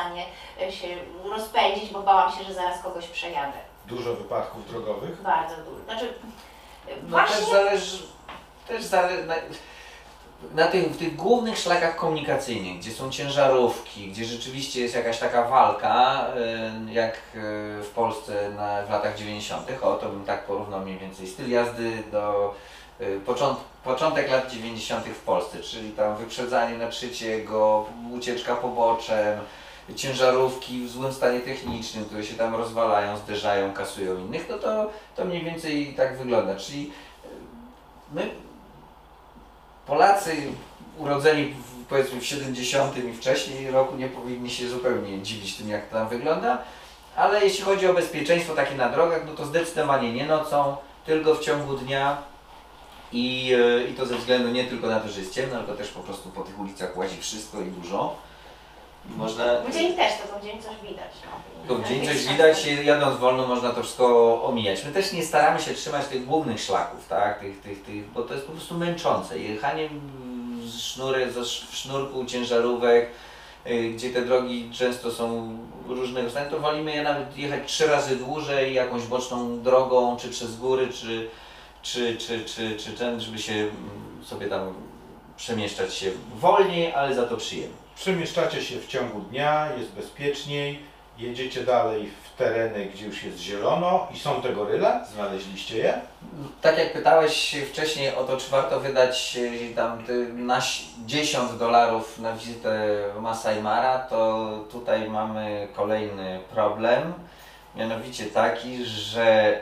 stanie się rozpędzić, bo bałam się, że zaraz kogoś przejadę. Dużo wypadków drogowych? Bardzo dużo. Znaczy, No właśnie... też zależy w tych głównych szlakach komunikacyjnych, gdzie są ciężarówki, gdzie rzeczywiście jest jakaś taka walka, jak w Polsce w latach 90., to bym tak porównał mniej więcej styl jazdy do początek lat 90. w Polsce, czyli tam wyprzedzanie na trzeciego, ucieczka poboczem, ciężarówki w złym stanie technicznym, które się tam rozwalają, zderzają, kasują innych, no to mniej więcej tak wygląda. Czyli my, Polacy urodzeni powiedzmy w 70 i wcześniej roku, nie powinni się zupełnie dziwić tym, jak to tam wygląda, ale jeśli chodzi o bezpieczeństwo takie na drogach, no to zdecydowanie nie nocą, tylko w ciągu dnia i to ze względu nie tylko na to, że jest ciemno, tylko też po prostu po tych ulicach łazi wszystko i dużo. Można... W dzień też, to w dzień coś widać. No. To w dzień coś widać, jadąc wolno można to wszystko omijać. My też nie staramy się trzymać tych głównych szlaków, tak? Bo to jest po prostu męczące. Jechanie w sznurku ciężarówek, gdzie te drogi często są różnego stanu, to wolimy je nawet jechać 3 razy dłużej jakąś boczną drogą, czy przez góry, czy ten, żeby się sobie tam przemieszczać się wolniej, ale za to przyjemnie. Przemieszczacie się w ciągu dnia, jest bezpieczniej, jedziecie dalej w tereny, gdzie już jest zielono i są te goryle? Znaleźliście je? Tak jak pytałeś wcześniej o to, czy warto wydać tam na $10 na wizytę Masai Mara, to tutaj mamy kolejny problem, mianowicie taki, że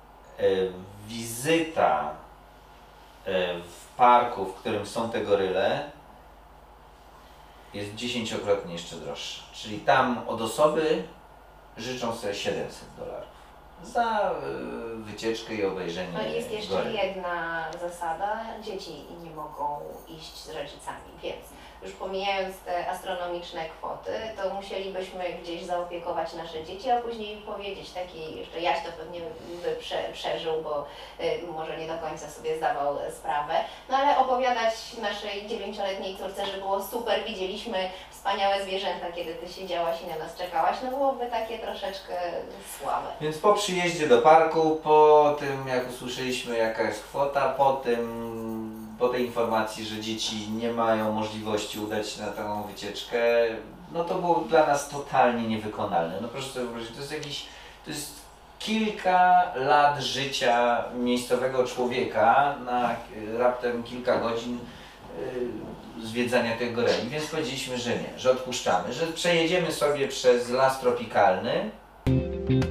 wizyta w parku, w którym są te goryle, jest 10-krotnie jeszcze droższa. Czyli tam od osoby życzą sobie $700 za wycieczkę i obejrzenie. No i jest jeszcze goryl. jedna zasada, dzieci nie mogą iść z rodzicami, więc już pomijając te astronomiczne kwoty, to musielibyśmy gdzieś zaopiekować nasze dzieci, a później powiedzieć takiej, jeszcze Jaś to pewnie by przeżył, bo może nie do końca sobie zdawał sprawę, no ale opowiadać naszej 9-letniej córce, że było super, widzieliśmy wspaniałe zwierzęta, kiedy ty siedziałaś i na nas czekałaś, no byłoby takie troszeczkę słabe. Więc po przyjeździe do parku, po tym jak usłyszeliśmy jaka jest kwota, po tej informacji, że dzieci nie mają możliwości udać się na taką wycieczkę, no to było dla nas totalnie niewykonalne. No proszę sobie wyobrazić, to jest kilka lat życia miejscowego człowieka na raptem kilka godzin zwiedzania tych goreli, więc powiedzieliśmy, że nie, że odpuszczamy, że przejedziemy sobie przez las tropikalny,